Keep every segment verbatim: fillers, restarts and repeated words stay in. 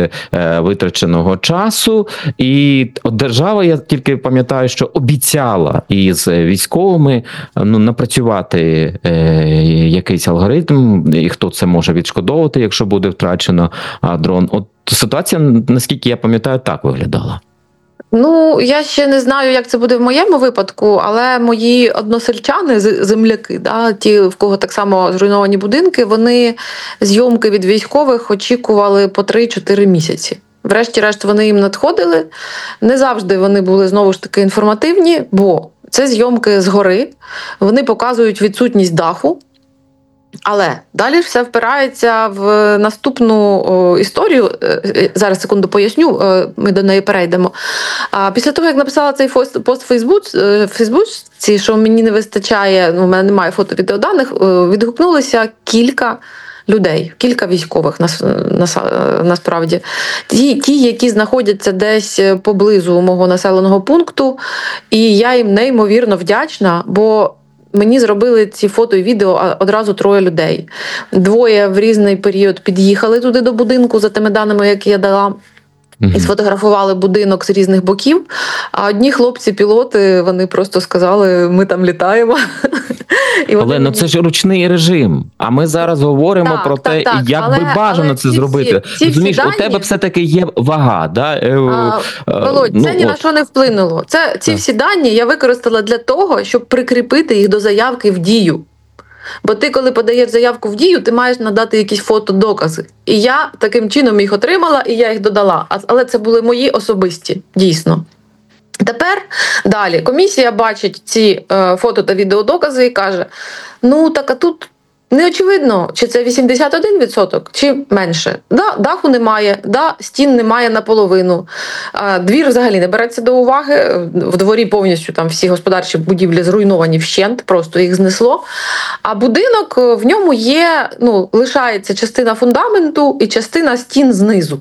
е, витраченого часу. І от держава, я тільки пам'ятаю, що обіцяла із військовими ну, напрацювати е, якийсь алгоритм, і хто це може відшкодовувати, якщо буде втрачено а, дрон. От ситуація, наскільки я пам'ятаю, так виглядала. Ну, я ще не знаю, як це буде в моєму випадку, але мої односельчани, земляки, да, ті, в кого так само зруйновані будинки, вони зйомки від військових очікували по три-чотири місяці. Врешті-решт вони їм надходили. Не завжди вони були, знову ж таки, інформативні, бо це зйомки згори, вони показують відсутність даху. Але далі все впирається в наступну о, історію. Зараз, секунду, поясню, ми до неї перейдемо. А після того, як написала цей пост в Фейсбуці, що мені не вистачає, ну, у мене немає фото-відеоданих, відгукнулися кілька людей, кілька військових насправді. Ті, ті, які знаходяться десь поблизу мого населеного пункту, і я їм неймовірно вдячна, бо мені зробили ці фото і відео одразу троє людей. Двоє в різний період під'їхали туди до будинку за тими даними, які я дала. І сфотографували будинок з різних боків. А одні хлопці-пілоти, вони просто сказали, ми там літаємо. І Але вони... ну це ж ручний режим. А ми зараз говоримо так, про так, те, так, як але, би бажано це ці, зробити. Ці, ці Розумієш, дані... у тебе все-таки є вага. Да? А, Володь, ну, це ні от. на що не вплинуло. Це, ці так. всі дані я використала для того, щоб прикріпити їх до заявки в дію. Бо ти, коли подаєш заявку в дію, ти маєш надати якісь фотодокази. І я таким чином їх отримала, і я їх додала. Але це були мої особисті, дійсно. Тепер далі комісія бачить ці е, фото та відеодокази і каже, ну так а тут не очевидно, чи це вісімдесят один відсоток, чи менше. Да, даху немає, да, стін немає наполовину. А, двір взагалі не береться до уваги. В дворі повністю там всі господарчі будівлі зруйновані вщент, просто їх знесло. А будинок, в ньому є, ну, лишається частина фундаменту і частина стін знизу.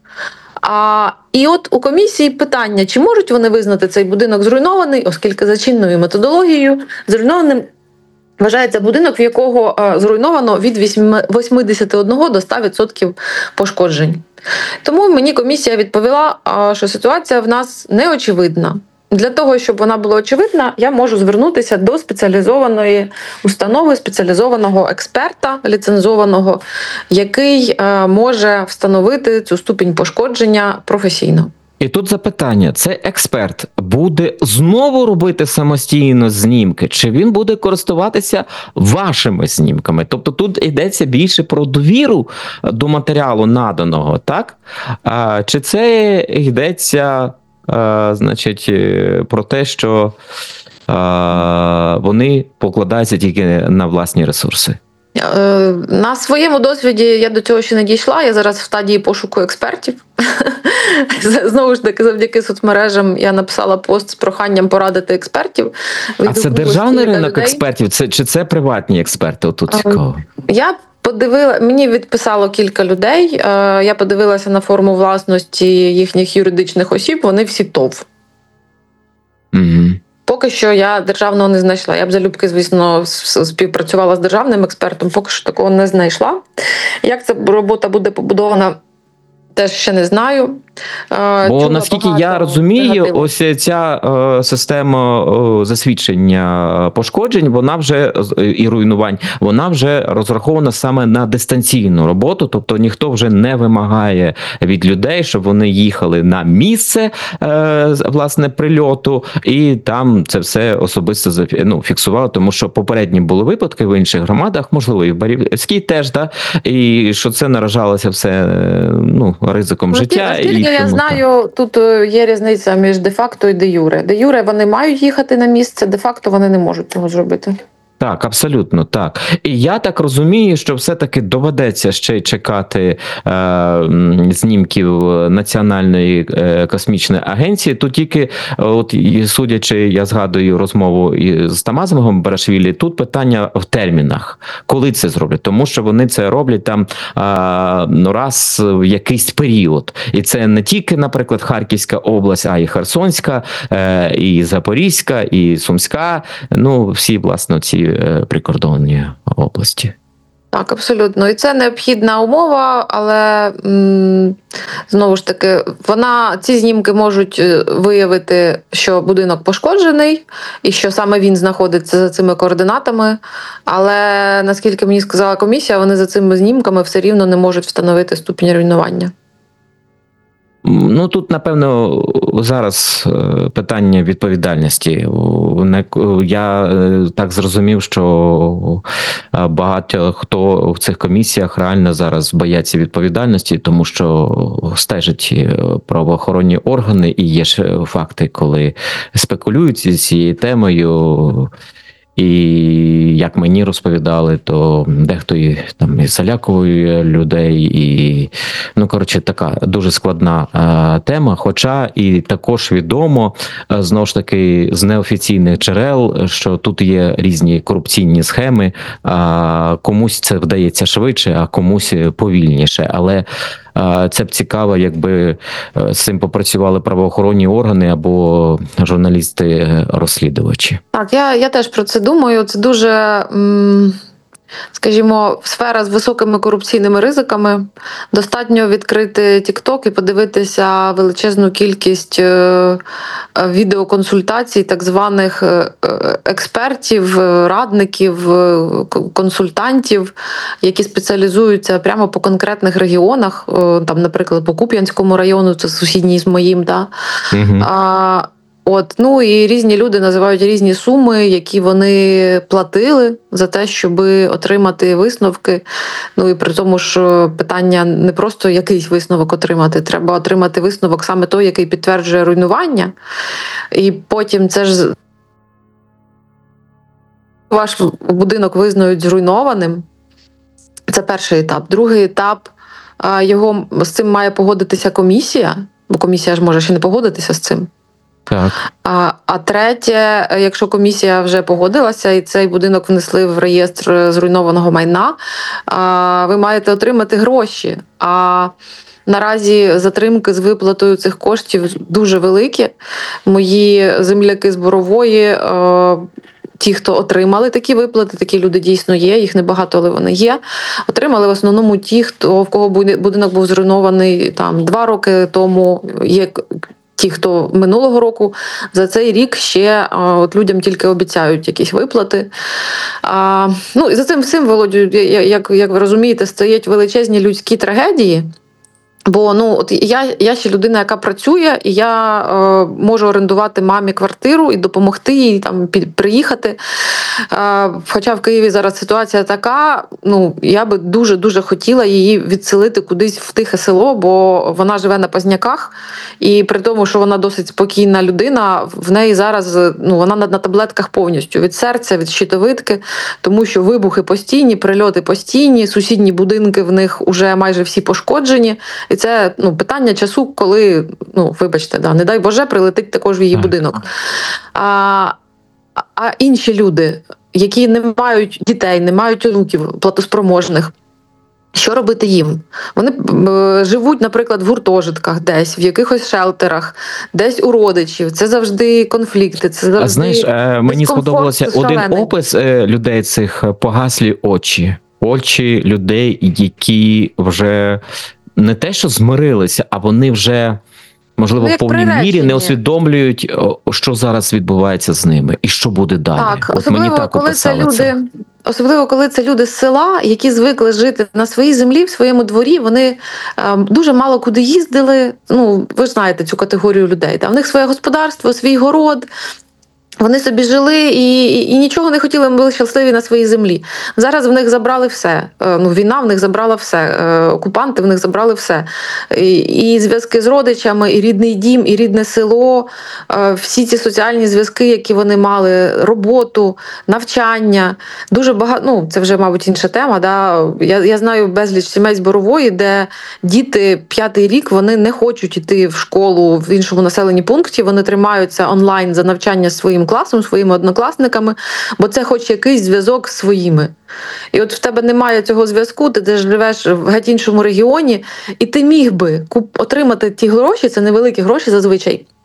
А, і от у комісії питання, чи можуть вони визнати цей будинок зруйнований, оскільки за чинною методологією зруйнованим вважається будинок, в якого а, зруйновано від вісімдесят один до ста відсотків пошкоджень. Тому мені комісія відповіла, а, що ситуація в нас неочевидна. Для того, щоб вона була очевидна, я можу звернутися до спеціалізованої установи, спеціалізованого експерта, ліцензованого, який е, може встановити цю ступінь пошкодження професійно. І тут запитання, цей експерт буде знову робити самостійно знімки, чи він буде користуватися вашими знімками? Тобто тут йдеться більше про довіру до матеріалу наданого, так? А, чи це йдеться... Uh, значить, про те, що uh, вони покладаються тільки на власні ресурси? На своєму досвіді я до цього ще не дійшла. Я зараз в стадії пошуку експертів. Знову ж таки, завдяки соцмережам я написала пост з проханням порадити експертів. А це державний ринок людей. експертів? Це, чи це приватні експерти? Отут цікаво. Я подивила, мені відписало кілька людей, я подивилася на форму власності їхніх юридичних осіб, вони всі ТОВ. Угу. Поки що я державного не знайшла. Я б залюбки, звісно, співпрацювала з державним експертом, поки що такого не знайшла. Як ця робота буде побудована, теж ще не знаю. Бо, Чула наскільки я розумію, негативу. ось ця е, система е, засвідчення пошкоджень, вона вже, і руйнувань, вона вже розрахована саме на дистанційну роботу, тобто ніхто вже не вимагає від людей, щоб вони їхали на місце, е, власне, прильоту, і там це все особисто ну, фіксували, тому що попередні були випадки в інших громадах, можливо, і в Барівській теж, да, і що це наражалося все, ну, ризиком ну, життя. І я знаю, тут є різниця між де-факто і де-юре. Де-юре вони мають їхати на місце, де-факто вони не можуть цього зробити. Так, абсолютно, так. І я так розумію, що все-таки доведеться ще й чекати е, знімків Національної е, космічної агенції. Тут тільки, от судячи, я згадую розмову з Тамазовим Барашвілі, тут питання в термінах. Коли це зроблять? Тому що вони це роблять там е, ну, раз в якийсь період. І це не тільки, наприклад, Харківська область, а й Херсонська, е, і Запорізька, і Сумська, ну, всі, власне, ці прикордонні області. Так, абсолютно. І це необхідна умова, але м, Знову ж таки, вона, ці знімки можуть виявити, що будинок пошкоджений і що саме він знаходиться за цими координатами, але, наскільки мені сказала комісія, вони за цими знімками все рівно не можуть встановити ступінь руйнування. Ну, тут, напевно, зараз питання відповідальності. Я так зрозумів, що багато хто в цих комісіях реально зараз бояться відповідальності, тому що стежать правоохоронні органи, і є ж факти, коли спекулюють цією темою. І як мені розповідали, то дехто і там і залякує людей, і ну коротше, така дуже складна е, тема. Хоча і також відомо е, знову ж таки з неофіційних джерел, що тут є різні корупційні схеми. А комусь це вдається швидше, а комусь повільніше. Але це б цікаво, якби з цим попрацювали правоохоронні органи або журналісти-розслідувачі. Так, я, я теж про це думаю. Це дуже, скажімо, сфера з високими корупційними ризиками. Достатньо відкрити TikTok і подивитися величезну кількість відеоконсультацій так званих експертів, радників, консультантів, які спеціалізуються прямо по конкретних регіонах, там, наприклад, по Куп'янському району, це сусідній з моїм, да? Угу. А, От, ну і різні люди називають різні суми, які вони платили за те, щоб отримати висновки. Ну і при тому ж питання не просто якийсь висновок отримати, треба отримати висновок саме той, який підтверджує руйнування. І потім це ж ваш будинок визнають зруйнованим. Це перший етап. Другий етап, його з цим має погодитися комісія, бо комісія ж може ще не погодитися з цим. Так. А, а третє, якщо комісія вже погодилася і цей будинок внесли в реєстр зруйнованого майна, а, ви маєте отримати гроші. А наразі затримки з виплатою цих коштів дуже великі. Мої земляки з Борової, а, ті, хто отримали такі виплати, такі люди дійсно є, їх небагато, але вони є. Отримали в основному ті, хто, в кого будинок був зруйнований там два роки тому, є ті, хто минулого року, за цей рік ще а, от людям тільки обіцяють якісь виплати. А, ну, і за цим всім, Володю, як, як ви розумієте, стоять величезні людські трагедії. Бо ну, от я, я ще людина, яка працює, і я е, можу орендувати мамі квартиру і допомогти їй там під, приїхати. Е, хоча в Києві зараз ситуація така, ну, я би дуже-дуже хотіла її відселити кудись в тихе село, бо вона живе на Позняках, і при тому, що вона досить спокійна людина, в неї зараз, ну, вона на, на таблетках повністю, від серця, від щитовидки, тому що вибухи постійні, прильоти постійні, сусідні будинки в них вже майже всі пошкоджені. І це ну, питання часу, коли, ну, вибачте, да, не дай Боже, прилетить також в її будинок. А, а інші люди, які не мають дітей, не мають онуків платоспроможних, що робити їм? Вони е, живуть, наприклад, в гуртожитках десь, в якихось шелтерах, десь у родичів. Це завжди конфлікти, це завжди. А знаєш, е, мені сподобався один опис е, людей цих: погаслі очі. Очі людей, які вже не те, що змирилися, а вони вже, можливо, ну, в повній мірі не усвідомлюють, що зараз відбувається з ними і що буде далі. Так, От особливо, мені так коли це люди, це. особливо, коли це люди з села, які звикли жити на своїй землі, в своєму дворі, вони е, дуже мало куди їздили. Ну, ви ж знаєте цю категорію людей. Та? В них своє господарство, свій город. Вони собі жили і, і, і нічого не хотіли, були щасливі на своїй землі. Зараз в них забрали все. Ну, війна в них забрала все. Окупанти в них забрали все. І, і зв'язки з родичами, і рідний дім, і рідне село, всі ці соціальні зв'язки, які вони мали, роботу, навчання. Дуже багато, ну, це вже, мабуть, інша тема. Да? Я, я знаю безліч сімей з Борової, де діти п'ятий рік, вони не хочуть йти в школу в іншому населенні пункті, вони тримаються онлайн за навчання своїм класом, своїми однокласниками, бо це хоч якийсь зв'язок з своїми. І от в тебе немає цього зв'язку, ти десь живеш в геть іншому регіоні, і ти міг би отримати ті гроші, це невеликі гроші зазвичай,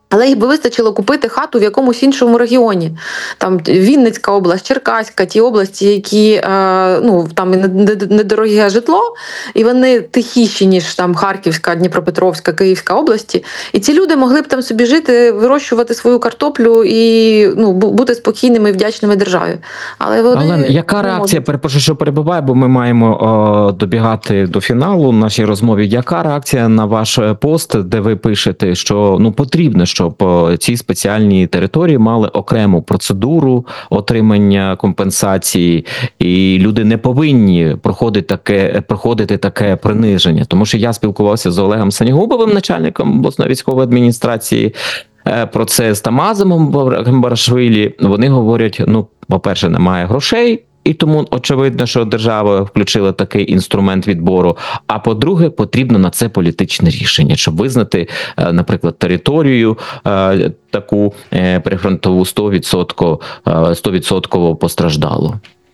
Але їх би вистачило купити хату в якомусь іншому регіоні. Там Вінницька область, Черкаська, ті області, які ну, там недороге житло, і вони тихіші, ніж там Харківська, Дніпропетровська, Київська області. І ці люди могли б там собі жити, вирощувати свою картоплю і ну, бути спокійними і вдячними державі. Але вони Але яка реакція, перепрошую, що перебуває, бо ми маємо о, добігати до фіналу нашій розмові. Яка реакція на ваш пост, де ви пишете, що ну потрібно, щоб ці спеціальні території мали окрему процедуру отримання компенсації, і люди не повинні проходити таке, проходити таке приниження? Тому що я спілкувався з Олегом Сенігубовим, начальником обласної військової адміністрації, про це з Тамазом Барашвілі. Вони говорять, ну, по-перше, немає грошей, і тому очевидно, що держава включила такий інструмент відбору. А по-друге, потрібно на це політичне рішення, щоб визнати, наприклад, територію таку прифронтову сто відсотків постраждалу.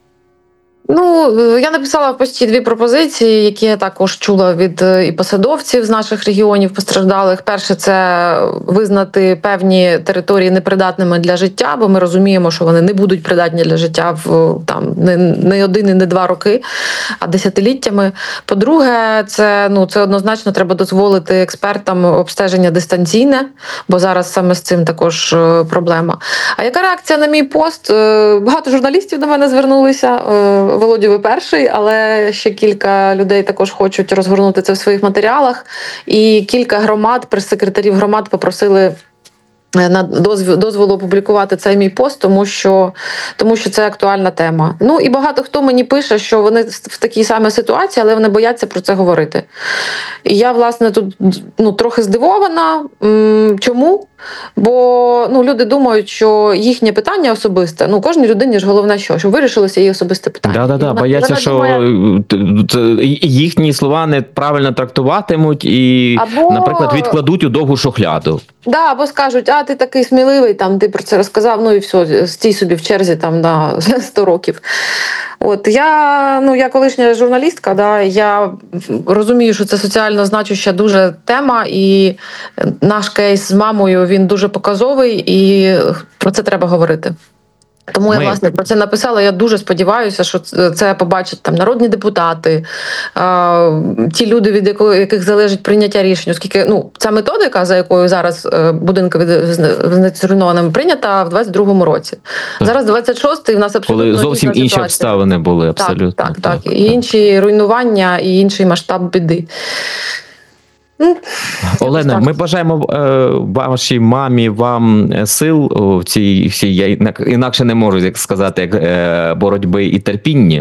Ну, я написала в пості дві пропозиції, які я також чула від і посадовців з наших регіонів постраждалих. Перше – це визнати певні території непридатними для життя, бо ми розуміємо, що вони не будуть придатні для життя в там не, не один і не два роки, а десятиліттями. По-друге, це, ну, це однозначно треба дозволити експертам обстеження дистанційне, бо зараз саме з цим також проблема. А яка реакція на мій пост? Багато журналістів до мене звернулися. Володю, ви перший, але ще кілька людей також хочуть розгорнути це в своїх матеріалах. І кілька громад, прес-секретарів громад попросили на дозвіл, дозволу опублікувати цей мій пост, тому що, тому що це актуальна тема. Ну і багато хто мені пише, що вони в такій самій ситуації, але вони бояться про це говорити. І я, власне, тут ну, трохи здивована. Чому? Бо ну, люди думають, що їхнє питання особисте, ну кожній людині ж головне що? Щоб вирішилося її особисте питання. Да, да, да. Вона, бояться, вона що думає... їхні слова неправильно трактуватимуть і, або... наприклад, відкладуть у довгу шухляду. Да, або скажуть, а ти такий сміливий, там ти про це розказав, ну і все, стій собі в черзі там на сто років. От я, ну я колишня журналістка, да, я розумію, що це соціально значуща дуже тема, і наш кейс з мамою, він дуже показовий, і про це треба говорити. Тому Ми... я, власне, про це написала. Я дуже сподіваюся, що це побачать там народні депутати, а, ті люди, від якої, яких залежить прийняття рішень. Оскільки ну, ця методика, за якою зараз будинки зруйнованими прийнята в двадцять другому році. Так. Зараз двадцять шостий, в нас абсолютно коли зовсім інші ситуація. Обставини були, абсолютно. Так, так, так. так. І інші руйнування, і інший масштаб біди. Ну, Олена, ми бажаємо е, вашій мамі, вам сил в цій всій, я інакше не можу як сказати, як е, боротьби і терпінні.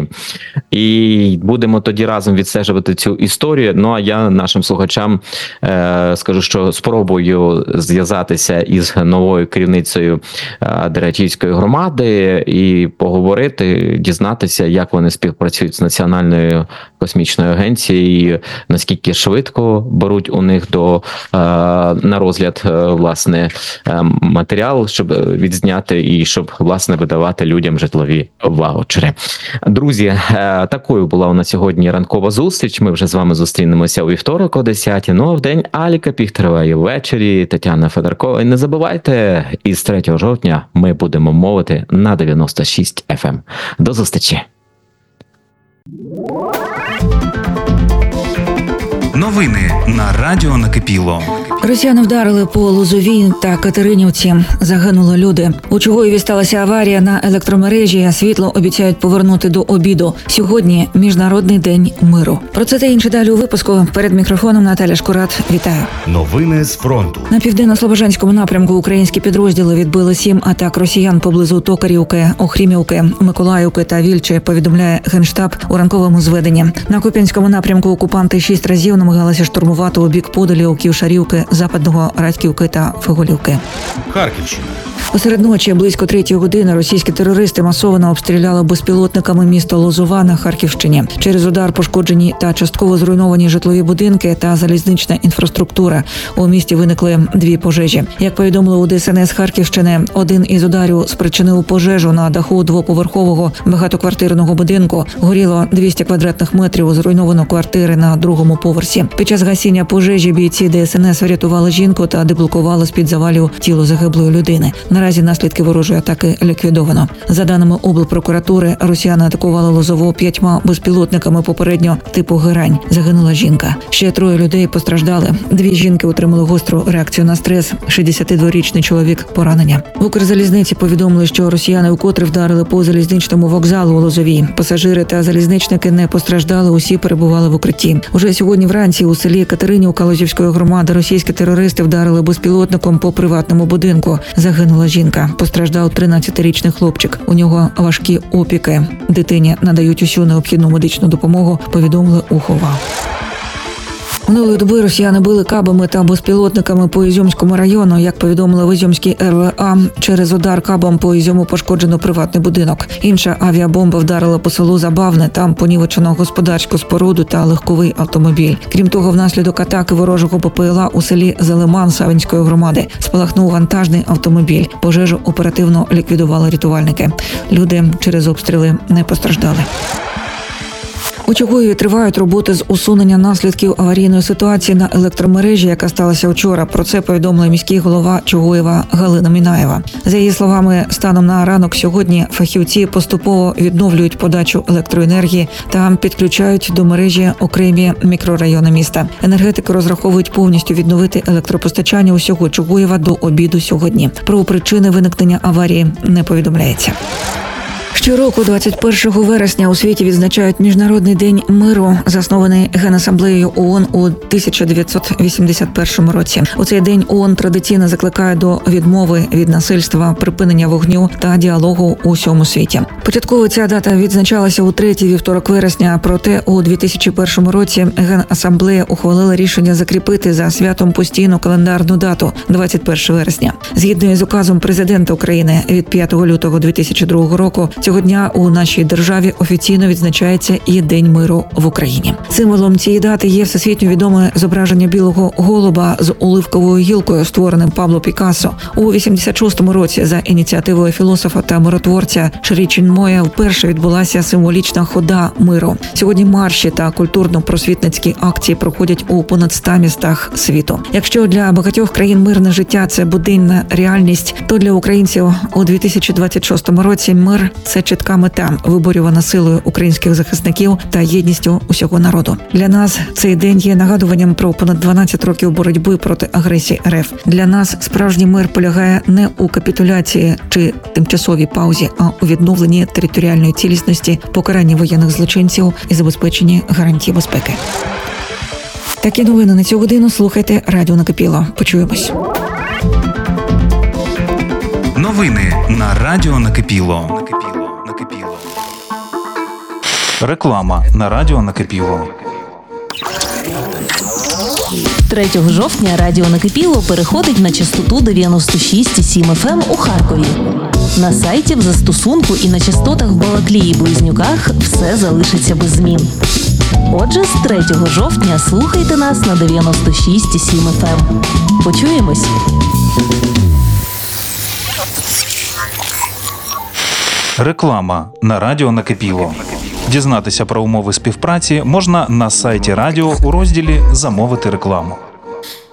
І будемо тоді разом відстежувати цю історію. Ну, а я нашим слухачам е, скажу, що спробую зв'язатися із новою керівницею е, Дератівської громади і поговорити, дізнатися, як вони співпрацюють з Національною космічною агенцією, наскільки швидко беруть у них до на розгляд власне матеріал, щоб відзняти і щоб власне видавати людям житлові ваучери. Друзі, такою була у нас сьогодні ранкова зустріч. Ми вже з вами зустрінемося у вівторок о десятій. Ну а в день Аліка Піхтерова і ввечері Тетяна Федоркова. І не забувайте, із третього жовтня ми будемо мовити на дев'яносто шість еф ем. До зустрічі. Новини на Радіо Накипіло. Росіяни вдарили по Лозовій та Катеринівці. Загинули люди. У Чугуєві сталася аварія на електромережі. Світло обіцяють повернути до обіду. Сьогодні Міжнародний день миру. Про це та інше далі у випуску. Перед мікрофоном Наталя Шкурат. Вітаю. Новини з фронту. На південно-слобожанському напрямку українські підрозділи відбили сім атак росіян поблизу Токарівки, Охрімівки, Миколаївки та Вільчі, повідомляє Генштаб у ранковому зведенні. На Куп'янському напрямку окупанти шість разів намагалися штурмувати у бік Подолі, Ківшарівки, Западного Радьківки та Фиголівки. Харківщина. Посеред ночі, близько третьої години, російські терористи масово обстріляли безпілотниками місто Лозова на Харківщині. Через удар пошкоджені та частково зруйновані житлові будинки та залізнична інфраструктура. У місті виникли дві пожежі. Як повідомили у Д С Н С Харківщини, один із ударів спричинив пожежу на даху двоповерхового багатоквартирного будинку. Горіло двісті квадратних метрів, зруйновано квартири на другому поверсі. Під час гасіння пожежі бійці Д С Н С врятували жінку та деблокували з-під завалів тіло загиблої людини. Наразі наслідки ворожої атаки ліквідовано. За даними облпрокуратури, росіяни атакували Лозово п'ятьма безпілотниками попередньо типу «Герань». Загинула жінка. Ще троє людей постраждали. Дві жінки отримали гостру реакцію на стрес. шістдесятидворічний чоловік поранення. В Укрзалізниці повідомили, що росіяни вкотре вдарили по залізничному вокзалу у Лозові. Пасажири та залізничники не постраждали, усі перебували в укритті. Уже сьогодні вранці у селі Катеринівка Лозівської громади російські терористи вдарили безпілотником по приватному будинку. Загинула жінка. Постраждав тринадцятирічний хлопчик. У нього важкі опіки. Дитині надають усю необхідну медичну допомогу, повідомили у Хова. Минулої доби росіяни били кабами та безпілотниками по Ізюмському району. Як повідомили в Ізюмській Р В А, через удар кабом по Ізюму пошкоджено приватний будинок. Інша авіабомба вдарила по селу Забавне. Там понівечено господарську споруду та легковий автомобіль. Крім того, внаслідок атаки ворожого Б П Л А у селі Залиман Савинської громади спалахнув вантажний автомобіль. Пожежу оперативно ліквідували рятувальники. Люди через обстріли не постраждали. У Чугуєві тривають роботи з усунення наслідків аварійної ситуації на електромережі, яка сталася вчора. Про це повідомила міський голова Чугуєва Галина Мінаєва. За її словами, станом на ранок сьогодні фахівці поступово відновлюють подачу електроенергії та підключають до мережі окремі мікрорайони міста. Енергетики розраховують повністю відновити електропостачання усього Чугуєва до обіду сьогодні. Про причини виникнення аварії не повідомляється. Щороку, двадцять першого вересня, у світі відзначають Міжнародний день миру, заснований Генасамблеєю О О Н у тисяча дев'ятсот вісімдесят першому році. У цей день О О Н традиційно закликає до відмови від насильства, припинення вогню та діалогу у всьому світі. Початково ця дата відзначалася у третій вівторок вересня, проте у дві тисячі першому році Генасамблея ухвалила рішення закріпити за святом постійну календарну дату – двадцять першого вересня. Згідно із указом президента України від п'ятого лютого дві тисячі другого року, цього дня у нашій державі офіційно відзначається і День миру в Україні. Символом цієї дати є всесвітньо відоме зображення білого голуба з оливковою гілкою, створеним Пабло Пікассо. У вісімдесят шостому році за ініціативою філософа та миротворця Шрі Чінмоя вперше відбулася символічна хода миру. Сьогодні марші та культурно-просвітницькі акції проходять у понад ста містах світу. Якщо для багатьох країн мирне життя – це буденна реальність, то для українців у дві тисячі двадцять шостому році мир – це чітка мета, виборювана силою українських захисників та єдністю усього народу. Для нас цей день є нагадуванням про понад дванадцять років боротьби проти агресії Р Ф. Для нас справжній мир полягає не у капітуляції чи тимчасовій паузі, а у відновленні територіальної цілісності, покаранні воєнних злочинців і забезпеченні гарантій безпеки. Такі новини на цю годину слухайте Радіо Накипіло. Почуємось. Новини на Радіо Накипіло. Реклама на Радіо Накипіло. третього жовтня Радіо Накипіло переходить на частоту дев'яносто шість і сім еф ем у Харкові. На сайті, в застосунку і на частотах в Балаклії і Близнюках все залишиться без змін. Отже, з третього жовтня слухайте нас на дев'яносто шість і сім еф ем. Почуємось! Реклама на Радіо Накипіло. Дізнатися про умови співпраці можна на сайті радіо у розділі «Замовити рекламу».